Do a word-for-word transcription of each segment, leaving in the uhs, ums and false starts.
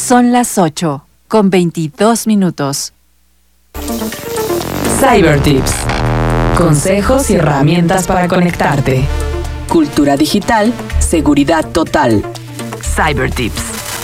Son las ocho, con veintidós minutos. Cybertips. Consejos y herramientas para conectarte. Cultura digital, seguridad total. Cybertips.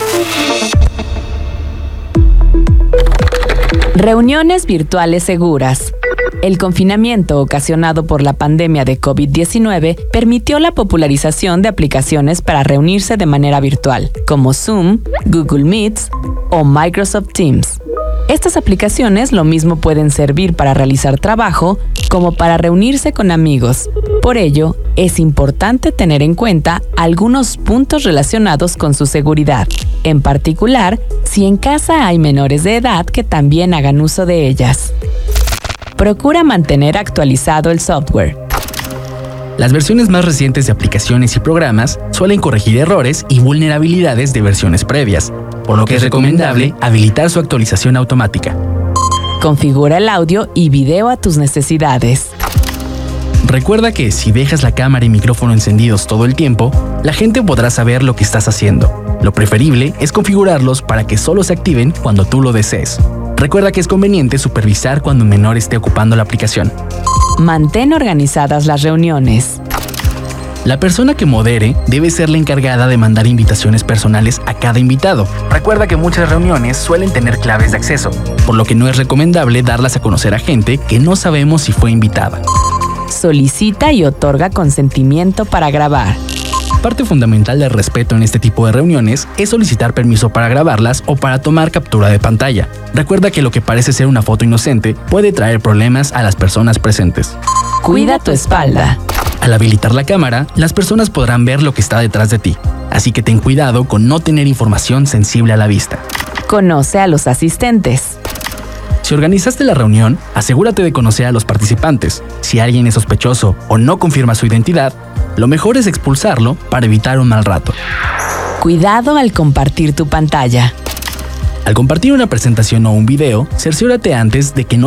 Reuniones virtuales seguras. El confinamiento ocasionado por la pandemia de COVID diecinueve permitió la popularización de aplicaciones para reunirse de manera virtual, como Zoom, Google Meets o Microsoft Teams. Estas aplicaciones lo mismo pueden servir para realizar trabajo como para reunirse con amigos. Por ello, es importante tener en cuenta algunos puntos relacionados con su seguridad, en particular, si en casa hay menores de edad que también hagan uso de ellas. Procura mantener actualizado el software. Las versiones más recientes de aplicaciones y programas suelen corregir errores y vulnerabilidades de versiones previas, por lo que es recomendable habilitar su actualización automática. Configura el audio y video a tus necesidades. Recuerda que si dejas la cámara y micrófono encendidos todo el tiempo, la gente podrá saber lo que estás haciendo. Lo preferible es configurarlos para que solo se activen cuando tú lo desees. Recuerda que es conveniente supervisar cuando un menor esté ocupando la aplicación. Mantén organizadas las reuniones. La persona que modere debe ser la encargada de mandar invitaciones personales a cada invitado. Recuerda que muchas reuniones suelen tener claves de acceso, por lo que no es recomendable darlas a conocer a gente que no sabemos si fue invitada. Solicita y otorga consentimiento para grabar. Parte fundamental del respeto en este tipo de reuniones es solicitar permiso para grabarlas o para tomar captura de pantalla. Recuerda que lo que parece ser una foto inocente puede traer problemas a las personas presentes. Cuida tu espalda. Al habilitar la cámara, las personas podrán ver lo que está detrás de ti, así que ten cuidado con no tener información sensible a la vista. Conoce a los asistentes. Si organizaste la reunión, asegúrate de conocer a los participantes. Si alguien es sospechoso o no confirma su identidad, lo mejor es expulsarlo para evitar un mal rato. Cuidado al compartir tu pantalla. Al compartir una presentación o un video, cerciórate antes de que no